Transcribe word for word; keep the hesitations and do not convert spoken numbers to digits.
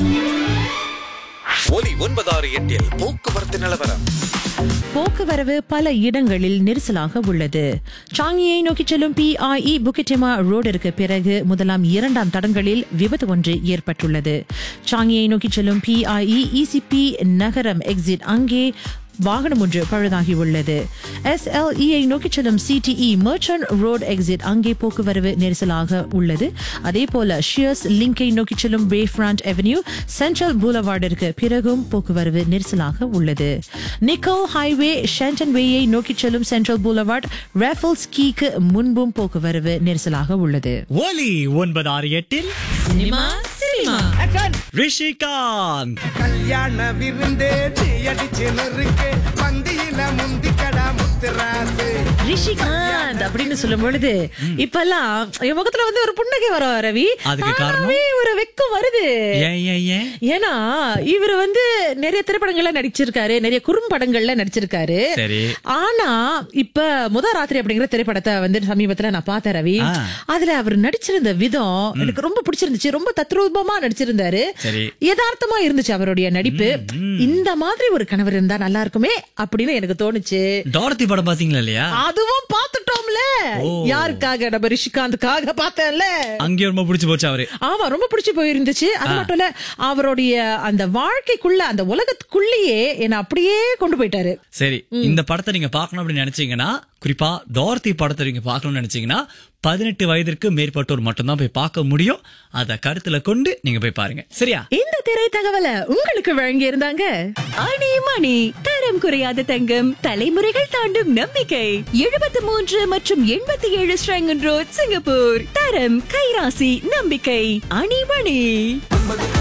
ஒலி ஒன்பதாறு எட்டில் போக்குவரத்து நிலவரம். போக்குவரவு பல இடங்களில் நெரிசலாக உள்ளது. சாங்கியை நோக்கி செல்லும் பி ஐ இ புக்கிட்டிமா ரோடிற்கு பிறகு முதலாம் இரண்டாம் தடங்களில் விபத்து ஒன்று ஏற்பட்டுள்ளது. சாங்கியை நோக்கி செல்லும் பி ஐ இ இசிபி நகரம் எக்ஸிட் அங்கே வாகனம் ஒன்று பழுதாகி உள்ளது. எஸ் எல் இ நோக்கி செல்லும் சிடிஇ மர்ச்சன்ட் ரோட் எக்ஸிட் அங்கே போக்குவரவு நெரிசலாக உள்ளது. அதே போல ஷியர்ஸ் லிங்கை நோக்கி செல்லும் பே ஃப்ரண்ட் அவென்யூ சென்ட்ரல் பூலவார்டிற்கு பிறகும் போக்குவரவு நெரிசலாக உள்ளது. நிக்கல் ஹைவே ஷென்டன் வேயை நோக்கி செல்லும் சென்ட்ரல் பூலவார்ட் ராஃபல்ஸ் கீக்கு முன்பும் போக்குவரவு நெரிசலாக உள்ளது. ஒலி ஒன்பது ஆறு எட்டில் சினிமா சினிமா ரிஷிகாந்த் கல்யாண விருந்தே அடிச்சு நொறுக்கு பந்தியில முந்திக்கடா முத்துராசு ரிஷிகாந்த் அப்படின்னு சொல்லும் பொழுது இப்பெல்லாம் என் முகத்துல வந்து ஒரு புன்னகை வர ரவி. அதுக்கு காரணம்? தானாவே ஒரு வெக்கம் வருது. ஏன் ஏன் ஏன் ஏன்னா இவர் வந்து நிறைய திரைப்படங்கள்ல நடிச்சிருக்காரு, நிறைய குறும்படங்கள்ல நடிச்சிருக்காரு. சரி. ஆனா இப்ப முத ராத்திரி அப்படிங்கிற திரைப்படத்தை வந்து சமீபத்துல நான் பார்த்தேன் ரவி. ஆ. அதுல அவர் நடிச்சிருந்த விதம் எனக்கு ரொம்ப பிடிச்சிருந்துச்சு. ரொம்ப தத்ரூபமா நடிச்சிருந்தாரு. சரி. யதார்த்தமா இருந்துச்சு அவருடைய நடிப்பு. இந்த மாதிரி ஒரு கணவர் இருந்தா நல்லா இருக்குமே அப்படின்னு எனக்கு தோணுச்சு. டாரதி படம் பாத்தீங்களா இல்லையா? அதுவும் பாத்துட்டோம்ல. யாருக்காக? நம்ம ரிஷிகாந்துக்காக பார்த்தேன்ல. அங்கே ரொம்ப பிடிச்சு போச்சு அவரு. ஆமா, ரொம்ப பிடிச்சு போயிருந்துச்சு. அது மட்டும் இல்ல, அவருடைய அந்த வாழ்க்கைக்குள்ள அந்த உலகத்துக்குள்ளேயே என்ன அப்படியே கொண்டு போயிட்டாரு. சரி, இந்த படத்தை நீங்க பாக்கணும் அப்படின்னு நினைச்சீங்கன்னா, குறிப்பா டாரதி படத்தை நீங்க பாக்கணும்னு நினைச்சீங்கன்னா பதினெட்டு வயதிற்கு மேற்பட்டோர் மட்டும்தான் போய் பார்க்க முடியும். அத கருத்துல கொண்டு நீங்க போய் பாருங்க. சரியா? இந்த திரை தகவலை உங்களுக்கு வழங்கி இருந்தாங்க அணி மணி, தரம் குறையாத தங்கம், தலைமுறைகள் தாண்டும் நம்பிக்கை. எழுபத்தி மூன்று மற்றும் எண்பத்தி ஏழு ஸ்ரங்கன் ரோட், சிங்கப்பூர். தரம், கைராசி, நம்பிக்கை. அணி மணி.